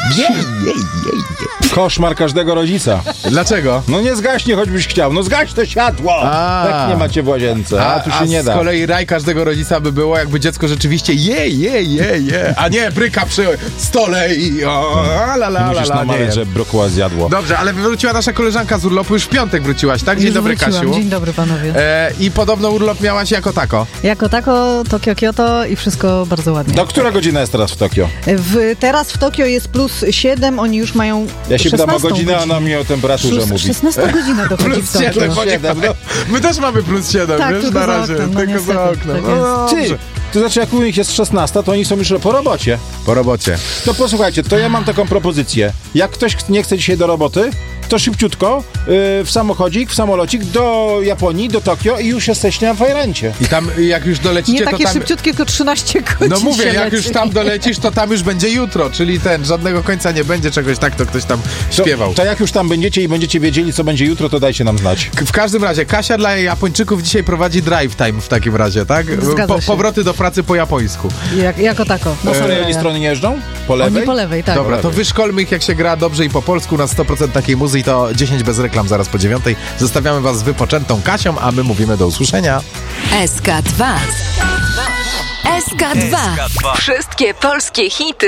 Koszmar każdego rodzica. Dlaczego? No nie zgaśnie, choćbyś chciał. No zgaś to światło! Tak nie macie w łazience, a tu się nie da. Z kolei raj każdego rodzica by było, jakby dziecko rzeczywiście je, a nie bryka przy stole i Musisz namawiać, że brokuła zjadło. Dobrze, ale wróciła nasza koleżanka z urlopu, już w piątek wróciłaś, tak? Dzień Już dobry, wróciłam. Kasiu. Dzień dobry, panowie. I podobno urlop miałaś jako tako. Jako tako, Tokio, Kyoto i wszystko bardzo ładnie. Do która godzina jest teraz w Tokio? Teraz w Tokio jest plus 7, oni już mają Ja się pytam o 16 godzinę, a ona mi o temperaturze mówi. 16 godzina dochodzi Plus w Tokio. 7, my też mamy plus 7, Tak, wiesz, tylko na za razie. oknem, no Tylko niestety, za oknem. tak No, Ty, to znaczy jak u nich jest 16, to oni są już po robocie. po robocie. To posłuchajcie, to ja mam taką propozycję. Jak ktoś nie chce dzisiaj do roboty, to szybciutko w samochodzik, w samolocik do Japonii, do Tokio i już jesteście na fajrencie. I tam jak już dolecicie, Nie to takie tam... szybciutkie, tylko 13 godzin No mówię, się jak leci. już tam dolecisz, to tam już będzie jutro, czyli żadnego końca nie będzie czegoś tak, to ktoś tam śpiewał. To jak już tam będziecie i będziecie wiedzieli, co będzie jutro, to dajcie nam znać. W każdym razie, Kasia dla Japończyków dzisiaj prowadzi drive time w takim razie, tak? Zgadza się. Powroty do pracy po japońsku. Jako tako. Po której stronie jeżdżą? Po lewej? Oni po lewej, tak. Dobra, to wyszkolmy ich, jak się gra dobrze i po polsku na 100% takiej muzyki, to 10 bez reklam zaraz po 9. Zostawiamy was z wypoczętą Kasią, a my mówimy do usłyszenia. SK2. SK2. Wszystkie polskie hity